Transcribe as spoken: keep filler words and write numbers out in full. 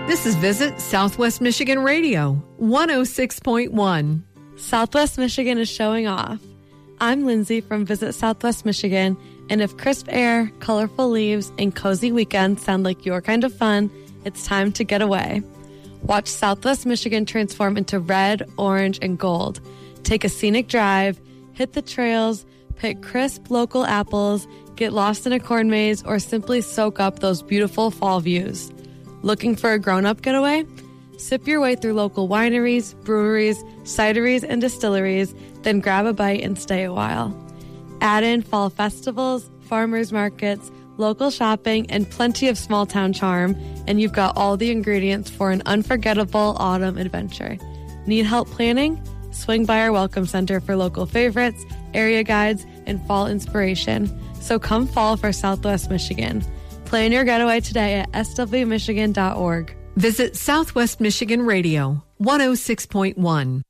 This is Visit Southwest Michigan Radio, one oh six point one. Southwest Michigan is showing off. I'm Lindsay from Visit Southwest Michigan, and if crisp air, colorful leaves, and cozy weekends sound like your kind of fun, it's time to get away. Watch Southwest Michigan transform into red, orange, and gold. Take a scenic drive, hit the trails, pick crisp local apples, get lost in a corn maze, or simply soak up those beautiful fall views. Looking for a grown-up getaway? Sip your way through local wineries, breweries, cideries, and distilleries, then grab a bite and stay a while. Add in fall festivals, farmers markets, local shopping, and plenty of small-town charm, and you've got all the ingredients for an unforgettable autumn adventure. Need help planning? Swing by our Welcome Center for local favorites, area guides, and fall inspiration. So come fall for Southwest Michigan. Plan your getaway today at s w michigan dot org. Visit Southwest Michigan Radio, one oh six point one.